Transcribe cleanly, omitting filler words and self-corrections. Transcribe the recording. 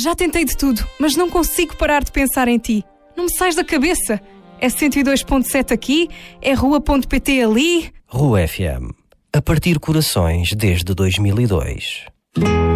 Já tentei de tudo, mas não consigo parar de pensar em ti. Não me sais da cabeça. É 102.7 aqui, é rua.pt ali. Rua FM. A partir corações desde 2002.